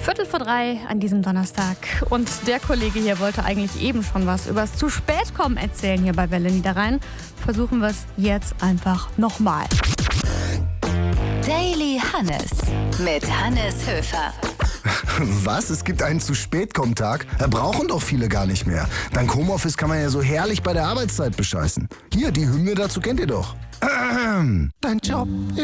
2:45 an diesem Donnerstag. Und der Kollege hier wollte eigentlich eben schon was übers zu spät kommen erzählen hier bei Welle Niederrhein. Versuchen wir es jetzt einfach nochmal. Daily Hannes mit Hannes Höfer. Was? Es gibt einen Zu-Spät-Komm-Tag? Brauchen doch viele gar nicht mehr. Dank Homeoffice kann man ja so herrlich bei der Arbeitszeit bescheißen. Hier, die Hymne dazu kennt ihr doch. Dein Job